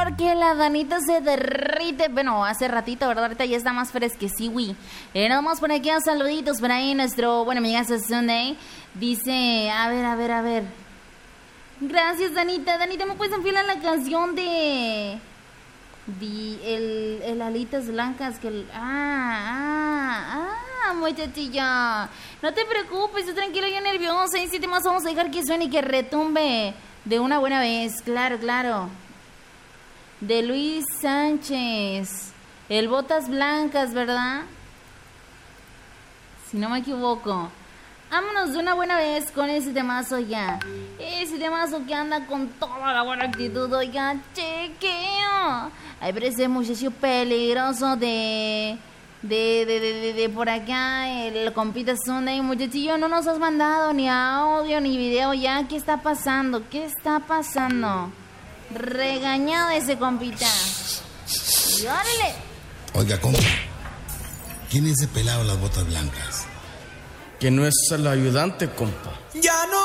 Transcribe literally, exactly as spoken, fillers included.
porque la Danita se derrite. Bueno, hace ratito, ¿verdad? Ahorita ya está más fresqueciwi. Eh, nos vamos por aquí a saluditos por ahí. Nuestro, bueno, mi amiga Sunday dice, a ver, a ver, a ver. Gracias, Danita. Danita, ¿me puedes enfilar la canción de... de el, el alitas blancas que... El, ah, ah, ah, muchachilla. No te preocupes, tú tranquilo, yo nerviosa. Y siete más vamos a dejar que suene y que retumbe de una buena vez. Claro, claro. De Luis Sánchez. El Botas Blancas, ¿verdad? Si no me equivoco. Vámonos de una buena vez con ese temazo ya. Ese temazo que anda con toda la buena actitud, oiga, chequeo. Ay, pero ese muchacho peligroso de... De, de, de, de, de por acá, el compita Sunday, muchachillo, no nos has mandado ni audio ni video ya. ¿Qué está pasando? ¿Qué está pasando? Regañado ese compita. Y órale. Oiga, compa, ¿quién es ese pelado de las botas blancas? Que no es el ayudante, compa. Ya no